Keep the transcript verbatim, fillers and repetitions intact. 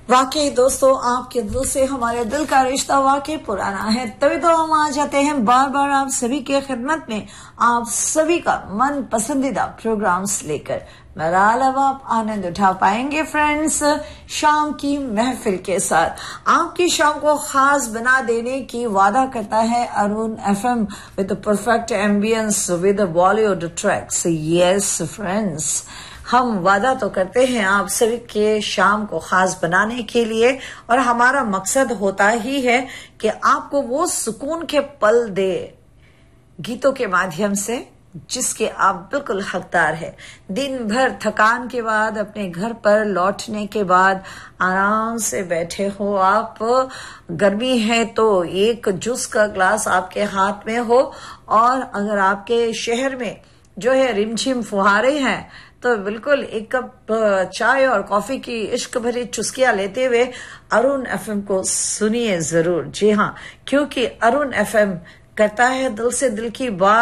वाकई दोस्तों, आपके दिल से हमारे दिल का रिश्ता वाकई पुराना है, तभी तो हम आ जाते हैं बार बार आप सभी के खिदमत में, आप सभी का मन पसंदीदा प्रोग्राम्स लेकर। मेरा अलावा आप आनंद उठा पाएंगे फ्रेंड्स शाम की महफिल के साथ। आपकी शाम को खास बना देने की वादा करता है Arun FM with perfect ambience with Bollywood tracks. Yes friends, हम वादा तो करते हैं आप सभी के शाम को खास बनाने के लिए, और हमारा मकसद होता ही है कि आपको वो सुकून के पल दे गीतों के माध्यम से जिसके आप बिल्कुल हकदार है। दिन भर थकान के बाद अपने घर पर लौटने के बाद आराम से बैठे हो आप, गर्मी है तो एक जूस का ग्लास आपके हाथ में हो, और अगर आपके शहर में जो है रिमझिम फुहारे हैं तो बिल्कुल एक कप चाय और कॉफी की इश्क भरी चुस्कियां लेते हुए अरुण एफएम को सुनिए जरूर। जी हाँ, क्योंकि अरुण एफएम करता है दिल से दिल की बात।